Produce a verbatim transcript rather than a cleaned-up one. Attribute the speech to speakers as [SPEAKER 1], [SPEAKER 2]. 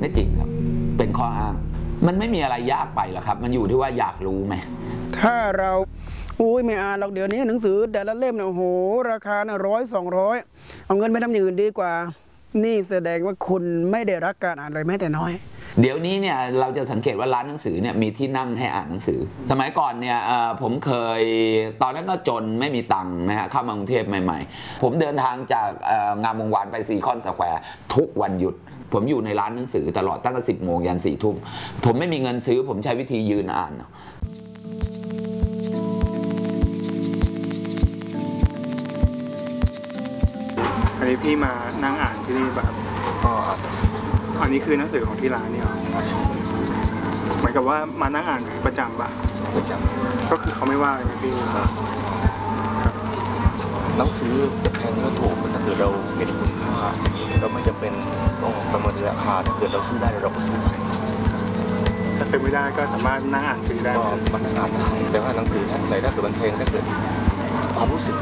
[SPEAKER 1] ไม่จริงครับเป็นข้ออ้างมันไม่มีอะไรยากไปหรอกครับมันอยู่ที่ว่าอยากรู้ไหม
[SPEAKER 2] ถ้าเราอุ้ยไม่อ่านหรอกเดี๋ยวนี้หนังสือแต่ละเล่มเนี่ยโอ้โหราคาน่ะร้อยสองร้อยเอาเงินไปทำอย่างอื่นดีกว่านี่แสดงว่าคุณไม่ได้รักการอ่านเลยแม้แต่น้อย
[SPEAKER 1] เดี๋ยวนี้เนี่ยเราจะสังเกตว่าร้านหนังสือเนี่ยมีที่นั่งให้อ่านหนังสือสมัยก่อนเนี่ยผมเคยตอนนั้นก็จนไม่มีตังค์นะฮะเข้ามากรุงเทพใหม่ๆผมเดินทางจากงามวงวานไปซีคอนสแควร์ทุกวันหยุดผมอยู่ในร้านหนังสือตลอดตั้งแต่สิบโมงยันสี่ทุ่มผมไม่มีเงินซื้อผมใช้วิธียืนอ่าน
[SPEAKER 3] อันนี้พี่มานั่งอ่านที่นี่แบบก็อันนี้คือหนังสือของที่ร้านเนี่ยเหมือนกับว่ามานั่งอ่านประจำป่ะ
[SPEAKER 4] ประจำ
[SPEAKER 3] ก็คือเขาไม่ว่าเลยพี่
[SPEAKER 4] หนังสือจะแพงหรือถูกถ้าเกิดเราเห็นคุณค่าเราไม่จำเป็นต้องประเมินราคาถ้าเกิดเราซื้อได้เราก็ซื้อไป
[SPEAKER 3] ถ้าซื้อไม่ได้ก็สามารถนั่งอ่านซื้อได้
[SPEAKER 4] ก็มันอ่านได้แต่ว่าหนังสือท่านไหนถ้าเกิดมันแพงถ้าเกิดความรู้สึก